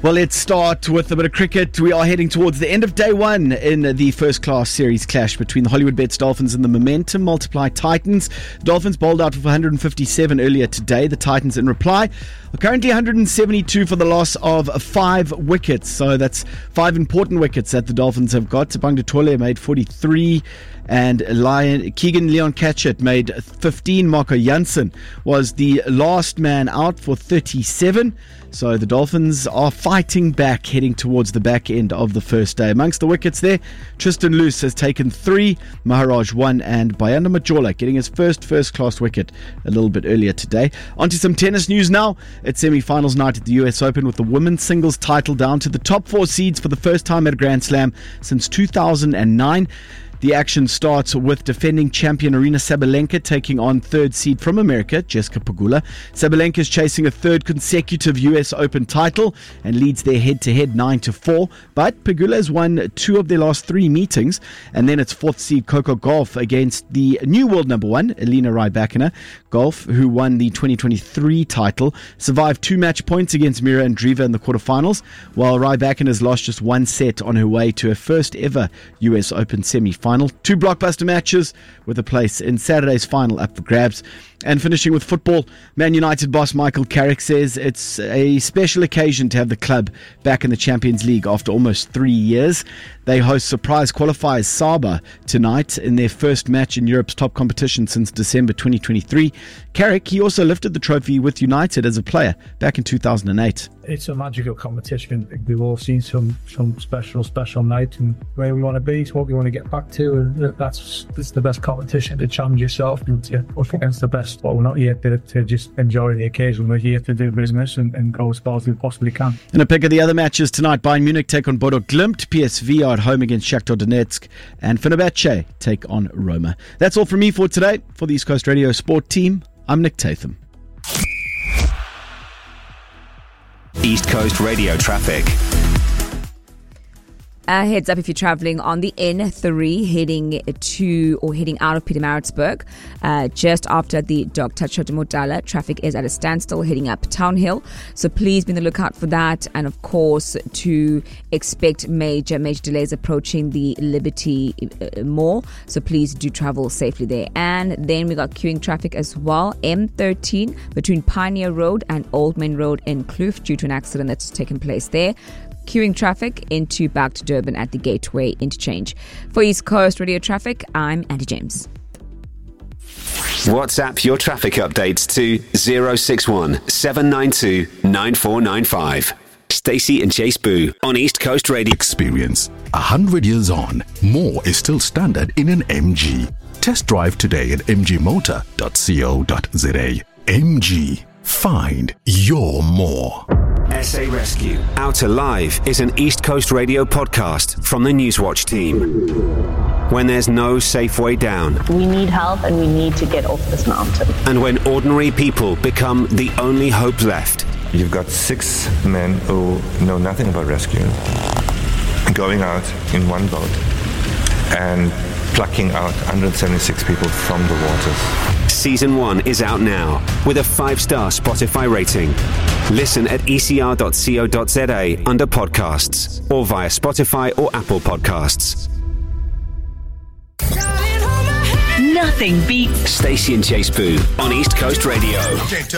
Well, let's start with a bit of cricket. We are heading towards the end of day one in the first class series clash between the Hollywood Bets Dolphins and the Momentum Multiply Titans. The Dolphins bowled out for 157 earlier today. The Titans, in reply, are currently 172 for the loss of 5 wickets. So that's 5 important wickets that the Dolphins have got. Thabang Dutole made 43 and Keegan Leon Catchett made 15. Marco Jansen was the last man out for 37. So the Dolphins are fighting back, heading towards the back end of the first day. Amongst the wickets there, Tristan Luce has taken 3, Maharaj 1, and Bayanda Majola getting his first-class wicket a little bit earlier today. On to some tennis news now. It's semi-finals night at the US Open with the women's singles title down to the top 4 seeds for the first time at a Grand Slam since 2009. The action starts with defending champion Aryna Sabalenka taking on third seed from America, Jessica Pegula. Sabalenka is chasing a third consecutive US Open title and leads their head-to-head 9-4. But Pegula has won 2 of their last 3 meetings. And then it's fourth seed Coco Gauff against the new world number 1, Elena Rybakina. Gauff, who won the 2023 title, survived 2 match points against Mira Andreeva in the quarterfinals, while Rybakina has lost just 1 set on her way to her first ever US Open semi-final. 2 blockbuster matches with a place in Saturday's final up for grabs. And finishing with football, Man United boss Michael Carrick says it's a special occasion to have the club back in the Champions League after almost 3 years. They host surprise qualifiers Saba tonight in their first match in Europe's top competition since December 2023. Carrick, he also lifted the trophy with United as a player back in 2008. It's a magical competition. We've all seen some special night, and where we want to be is what we want to get back to, and that's the best competition to challenge yourself and to push against the best. But we're not here to just enjoy the occasion. We're here to do business and go as far as we possibly can. And a pick of the other matches tonight: Bayern Munich take on Bodo Glimt, PSV are at home against Shakhtar Donetsk, and Fenerbahce take on Roma. That's all from me for today. For the East Coast Radio Sport team, I'm Nick Tatham. East Coast Radio traffic. Heads up if you're travelling on the N3 heading out of Pietermaritzburg. Just after the Dr. Chotamotala, traffic is at a standstill heading up Town Hill. So please be on the lookout for that. And of course, to expect major delays approaching the Liberty Mall. So please do travel safely there. And then we got queuing traffic as well. M13 between Pioneer Road and Old Main Road in Kloof due to an accident that's taken place there. Queuing traffic into back to Durban at the Gateway Interchange. For East Coast Radio Traffic, I'm Andy James. WhatsApp your traffic updates to 061 792 9495. Stacey and Chase Boo on East Coast Radio. Experience 100 years on. More is still standard in an MG. Test drive today at mgmotor.co.za. MG. Find your more. SA Rescue Out Alive is an East Coast Radio podcast from the Newswatch team. When there's no safe way down. We need help and we need to get off this mountain. And when ordinary people become the only hope left. You've got 6 men who know nothing about rescue going out in one boat and plucking out 176 people from the waters. Season 1 is out now with a 5-star Spotify rating. Listen at ecr.co.za under podcasts or via Spotify or Apple Podcasts. Nothing beats Stacey and Chase Boo on East Coast Radio.